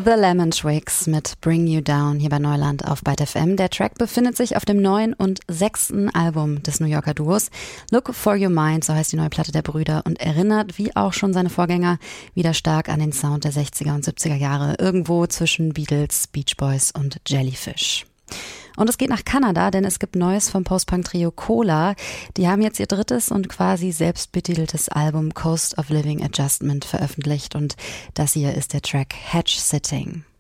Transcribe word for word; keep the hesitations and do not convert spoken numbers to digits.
The Lemon Twigs mit Bring You Down hier bei Neuland auf Byte F M. Der Track befindet sich auf dem neuen und sechsten Album des New Yorker Duos. Look for Your Mind, so heißt die neue Platte der Brüder und erinnert, wie auch schon seine Vorgänger, wieder stark an den Sound der sechziger und siebziger Jahre. Irgendwo zwischen Beatles, Beach Boys und Jellyfish. Und es geht nach Kanada, denn es gibt Neues vom Post-Punk-Trio Cola. Die haben jetzt ihr drittes und quasi selbstbetiteltes Album Coast of Living Adjustment veröffentlicht und das hier ist der Track Hedge Sitting.